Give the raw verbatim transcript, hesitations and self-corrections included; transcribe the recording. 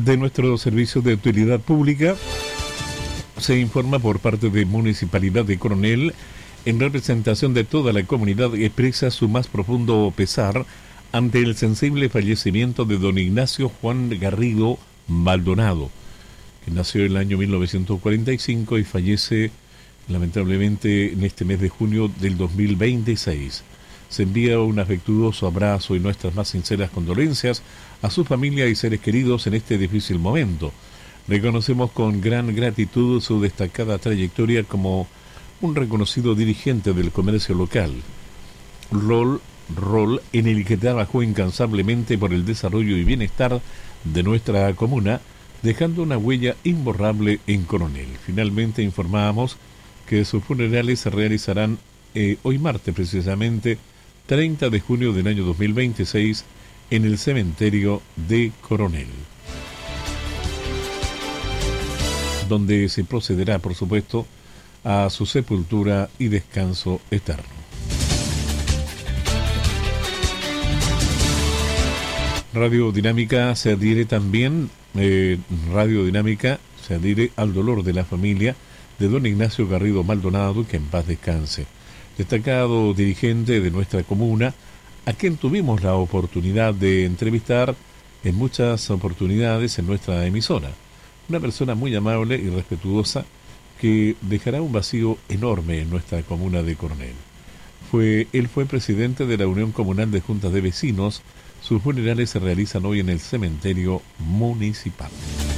De nuestro servicio de utilidad pública se informa por parte de Municipalidad de Coronel, en representación de toda la comunidad, expresa su más profundo pesar ante el sensible fallecimiento de don Ignacio Juan Garrido Maldonado, que nació en el año mil novecientos cuarenta y cinco y fallece lamentablemente en este mes de junio del dos mil veintiséis. Se envía un afectuoso abrazo y nuestras más sinceras condolencias a su familia y seres queridos en este difícil momento. Reconocemos con gran gratitud su destacada trayectoria como un reconocido dirigente del comercio local, rol, rol en el que trabajó incansablemente por el desarrollo y bienestar de nuestra comuna, dejando una huella imborrable en Coronel. Finalmente informamos que sus funerales se realizarán eh, hoy martes, precisamente treinta de junio del año dos mil veintiséis, en el cementerio de Coronel, donde se procederá, por supuesto, a su sepultura y descanso eterno. Radio Dinámica se adhiere también, eh, Radio Dinámica se adhiere al dolor de la familia de don Ignacio Garrido Maldonado, que en paz descanse. Destacado dirigente de nuestra comuna, a quien tuvimos la oportunidad de entrevistar en muchas oportunidades en nuestra emisora. Una persona muy amable y respetuosa que dejará un vacío enorme en nuestra comuna de Coronel. Fue, él fue presidente de la Unión Comunal de Juntas de Vecinos. Sus funerales se realizan hoy en el cementerio municipal.